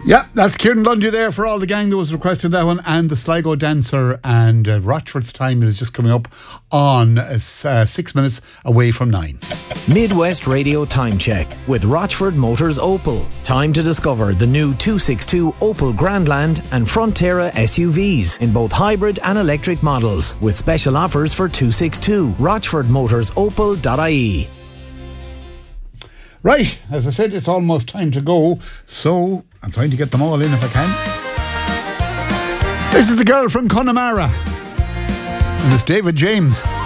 Yeah, that's Kieran Lundy there for all the gang that was requested that one, and the Sligo Dancer, and Rochford's time is just coming up on 6 minutes away from 9. Midwest Radio Time Check with Rochford Motors Opel. Time to discover the new 262 Opel Grandland and Frontera SUVs in both hybrid and electric models, with special offers for 262. RochfordMotorsOpel.ie. Right, as I said, it's almost time to go, so I'm trying to get them all in if I can. This is the girl from Connemara, and it's David James.